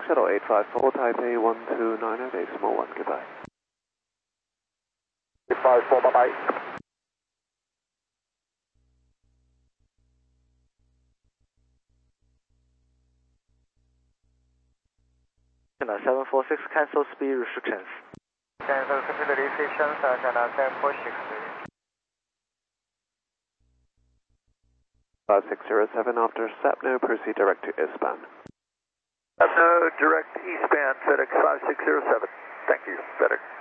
Shuttle 854, Taipei 1290, decimal 1, goodbye. 854, bye-bye. China 746, cancel speed restrictions. Cancel speed restrictions, China 746. 5607 after SAPNO, proceed direct to ISPAN. SAPNO, direct eastbound, FedEx 5607. Thank you, FedEx.